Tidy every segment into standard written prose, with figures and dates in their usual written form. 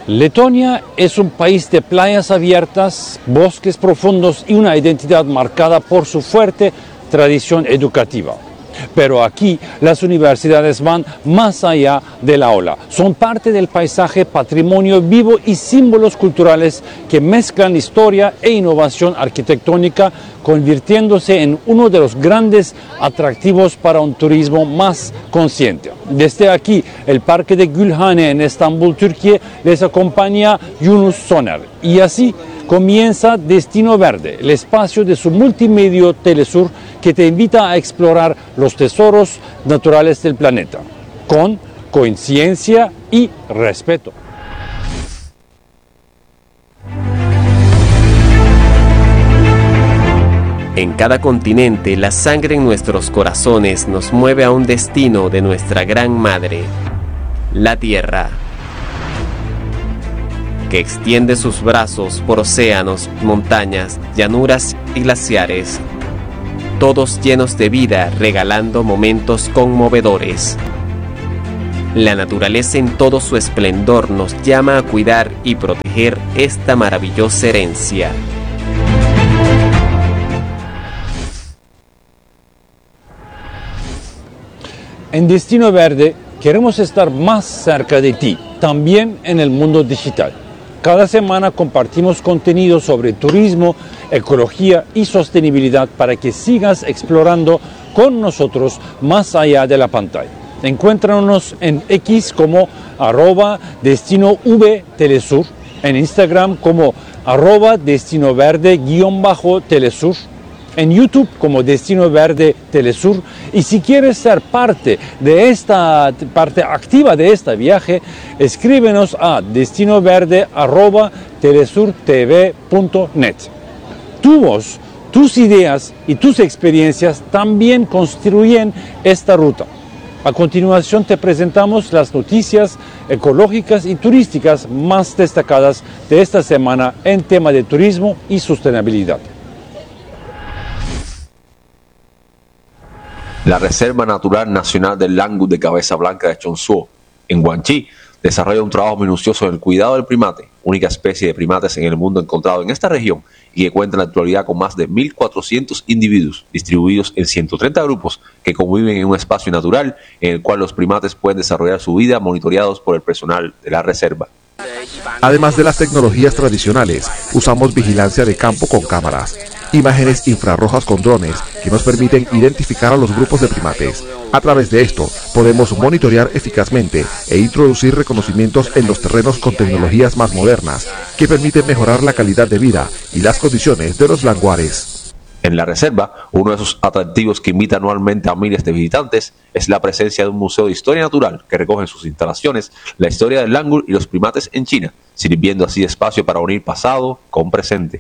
Letonia es un país de playas abiertas, bosques profundos y una identidad marcada por su fuerte tradición educativa. Pero aquí las universidades van más allá de la ola. Son parte del paisaje, patrimonio vivo y símbolos culturales que mezclan historia e innovación arquitectónica, convirtiéndose en uno de los grandes atractivos para un turismo más consciente. Desde aquí, el Parque de Gülhane en Estambul, Turquía, les acompaña Yunus Soner. Y así comienza Destino Verde, el espacio de su multimedio Telesur que te invita a explorar los tesoros naturales del planeta, con conciencia y respeto. En cada continente, la sangre en nuestros corazones nos mueve a un destino de nuestra gran madre, la Tierra, que extiende sus brazos por océanos, montañas, llanuras y glaciares, todos llenos de vida, regalando momentos conmovedores. La naturaleza en todo su esplendor nos llama a cuidar y proteger esta maravillosa herencia. En Destino Verde queremos estar más cerca de ti, también en el mundo digital. Cada semana compartimos contenido sobre turismo, ecología y sostenibilidad para que sigas explorando con nosotros más allá de la pantalla. Encuéntranos en X como @DestinoVTelesur, en Instagram como @DestinoVerde_Telesur, en YouTube como Destino Verde Telesur. Y si quieres ser parte activa de este viaje, escríbenos a destinoverde@telesurtv.net. Tu voz, tus ideas y tus experiencias también construyen esta ruta. A continuación te presentamos las noticias ecológicas y turísticas más destacadas de esta semana en tema de turismo y sostenibilidad. La Reserva Natural Nacional del Langur de Cabeza Blanca de Chonsuo, en Guangxi, desarrolla un trabajo minucioso en el cuidado del primate, única especie de primates en el mundo encontrado en esta región y que cuenta en la actualidad con más de 1.400 individuos distribuidos en 130 grupos que conviven en un espacio natural en el cual los primates pueden desarrollar su vida monitoreados por el personal de la reserva. Además de las tecnologías tradicionales, usamos vigilancia de campo con cámaras, imágenes infrarrojas con drones que nos permiten identificar a los grupos de primates. A través de esto, podemos monitorear eficazmente e introducir reconocimientos en los terrenos con tecnologías más modernas que permiten mejorar la calidad de vida y las condiciones de los languares. En la reserva, uno de esos atractivos que invita anualmente a miles de visitantes es la presencia de un museo de historia natural que recoge en sus instalaciones la historia del langur y los primates en China, sirviendo así espacio para unir pasado con presente.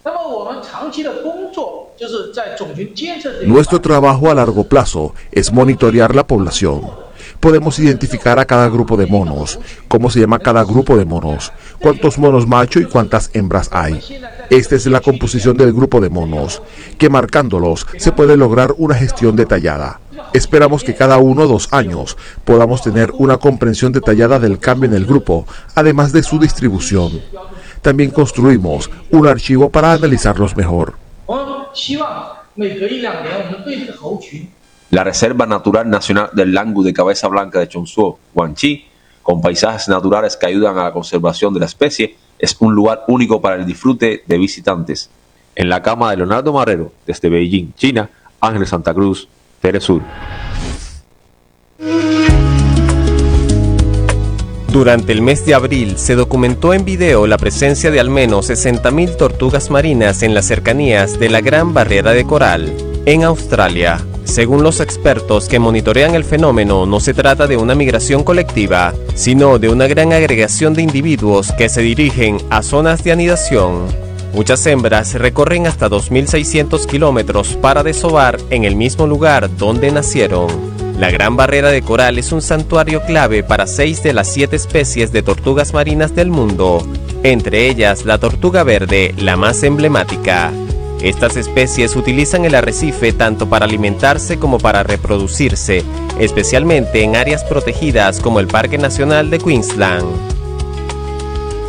Nuestro trabajo a largo plazo es monitorear la población. Podemos identificar a cada grupo de monos, cómo se llama cada grupo de monos, cuántos monos macho y cuántas hembras hay. Esta es la composición del grupo de monos, que marcándolos se puede lograr una gestión detallada. Esperamos que cada 1 o 2 años podamos tener una comprensión detallada del cambio en el grupo, además de su distribución. También construimos un archivo para analizarlos mejor. La Reserva Natural Nacional del Langur de Cabeza Blanca de Chonsuo, Guangxi, con paisajes naturales que ayudan a la conservación de la especie, es un lugar único para el disfrute de visitantes. En la cama de Leonardo Marrero, desde Beijing, China, Ángel Santa Cruz, Telesur. Durante el mes de abril se documentó en video la presencia de al menos 60.000 tortugas marinas en las cercanías de la Gran Barrera de Coral, en Australia. Según los expertos que monitorean el fenómeno, no se trata de una migración colectiva, sino de una gran agregación de individuos que se dirigen a zonas de anidación. Muchas hembras recorren hasta 2.600 kilómetros para desovar en el mismo lugar donde nacieron. La Gran Barrera de Coral es un santuario clave para 6 de las 7 especies de tortugas marinas del mundo, entre ellas la tortuga verde, la más emblemática. Estas especies utilizan el arrecife tanto para alimentarse como para reproducirse, especialmente en áreas protegidas como el Parque Nacional de Queensland.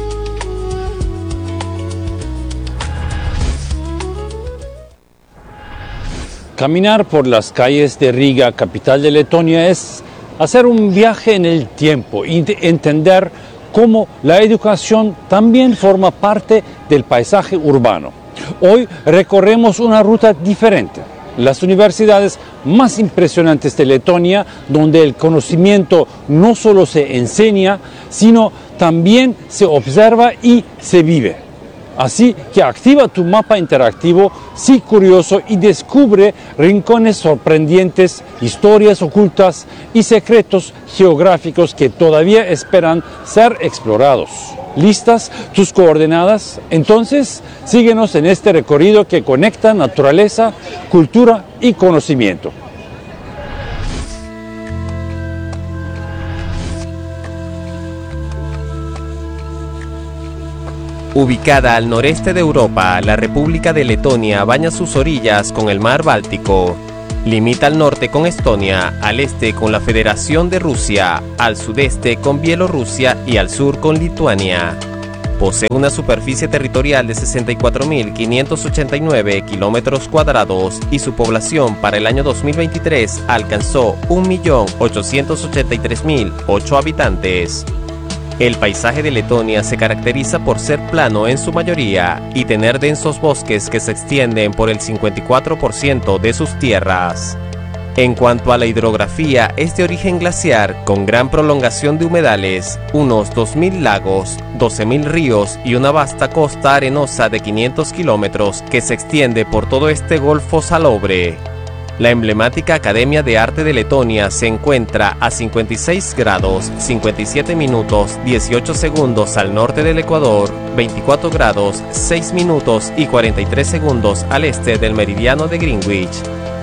Caminar por las calles de Riga, capital de Letonia, es hacer un viaje en el tiempo y entender cómo la educación también forma parte del paisaje urbano. Hoy recorremos una ruta diferente. Las universidades más impresionantes de Letonia, donde el conocimiento no solo se enseña, sino también se observa y se vive. Así que activa tu mapa interactivo, sé curioso y descubre rincones sorprendentes, historias ocultas y secretos geográficos que todavía esperan ser explorados. ¿Listas tus coordenadas? Entonces, síguenos en este recorrido que conecta naturaleza, cultura y conocimiento. Ubicada al noreste de Europa, la República de Letonia baña sus orillas con el mar Báltico. Limita al norte con Estonia, al este con la Federación de Rusia, al sudeste con Bielorrusia y al sur con Lituania. Posee una superficie territorial de 64.589 kilómetros cuadrados y su población para el año 2023 alcanzó 1.883.008 habitantes. El paisaje de Letonia se caracteriza por ser plano en su mayoría y tener densos bosques que se extienden por el 54% de sus tierras. En cuanto a la hidrografía, es de origen glaciar con gran prolongación de humedales, unos 2.000 lagos, 12.000 ríos y una vasta costa arenosa de 500 kilómetros que se extiende por todo este golfo salobre. La emblemática Academia de Arte de Letonia se encuentra a 56 grados, 57 minutos, 18 segundos al norte del Ecuador, 24 grados, 6 minutos y 43 segundos al este del meridiano de Greenwich.